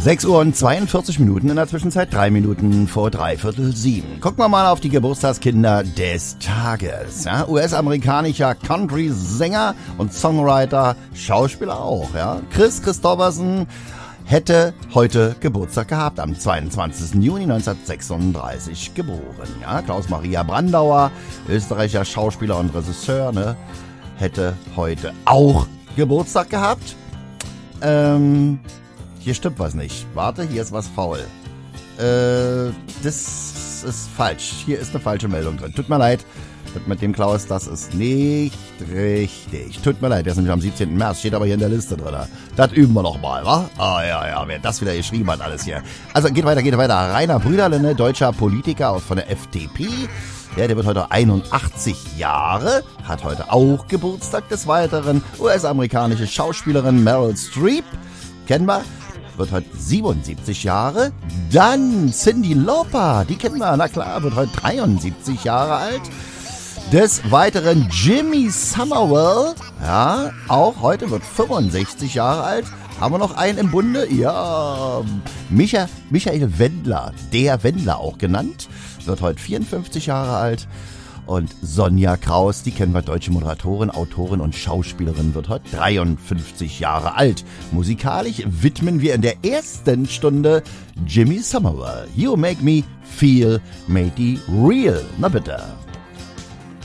6 Uhr und 42 Minuten, in der Zwischenzeit 3 Minuten vor 6:45. Gucken wir mal auf die Geburtstagskinder des Tages. Ja, US-amerikanischer Country-Sänger und Songwriter, Schauspieler auch. Ja. Kris Kristofferson hätte heute Geburtstag gehabt, am 22. Juni 1936 geboren. Ja. Klaus-Maria Brandauer, österreichischer Schauspieler und Regisseur, ne, hätte heute auch Geburtstag gehabt. Hier stimmt was nicht. Warte, hier ist was faul. Das ist falsch. Hier ist eine falsche Meldung drin. Tut mir leid. Mit dem Klaus, das ist nicht richtig. Tut mir leid, der ist nämlich am 17. März, steht aber hier in der Liste drin. Das üben wir noch mal, wa? Ah ja, wer das wieder geschrieben hat, alles hier. Also geht weiter. Rainer Brüderle, deutscher Politiker von der FDP. Ja, der wird heute 81 Jahre, hat heute auch Geburtstag. Des Weiteren US-amerikanische Schauspielerin Meryl Streep, kennen wir, wird heute 77 Jahre. Dann Cyndi Lauper, die kennen wir, na klar, wird heute 73 Jahre alt. Des Weiteren Jimmy Somerville, ja, auch heute wird 65 Jahre alt. Haben wir noch einen im Bunde? Ja, Michael Wendler, der Wendler auch genannt, wird heute 54 Jahre alt. Und Sonja Kraus, die kennen wir, deutsche Moderatorin, Autorin und Schauspielerin, wird heute 53 Jahre alt. Musikalisch widmen wir in der ersten Stunde Jimmy Somerville. You make me feel mighty real. Na bitte.